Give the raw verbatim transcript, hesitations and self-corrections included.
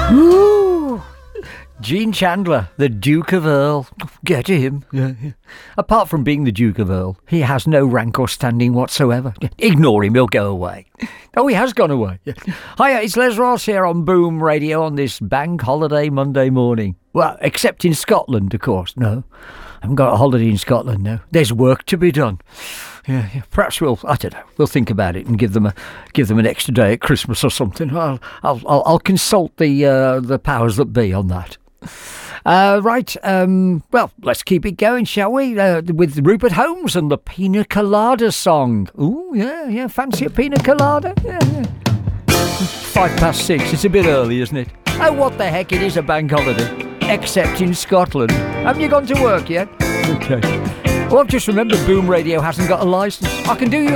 Ooh. Gene Chandler, the Duke of Earl. Get him. Yeah, yeah. Apart from being the Duke of Earl, he has no rank or standing whatsoever. Ignore him, he'll go away. Oh, he has gone away. Hiya, it's Les Ross here on Boom Radio on this bank holiday Monday morning. Well, except in Scotland, of course. No, I haven't got a holiday in Scotland, no. There's work to be done. Yeah, yeah. Perhaps we'll, I don't know, we'll think about it and give them a give them an extra day at Christmas or something. I'll I'll I'll, I'll consult the uh, the powers that be on that. Uh, right, um, well, let's keep it going, shall we? Uh, with Rupert Holmes and the Pina Colada song. Ooh, yeah, yeah, fancy a Pina Colada? Yeah, yeah. Five past six, it's a bit early, isn't it? Oh, what the heck, it is a bank holiday. Except in Scotland. Haven't you gone to work yet? Okay. Well, I've just remembered Boom Radio hasn't got a licence. I can do you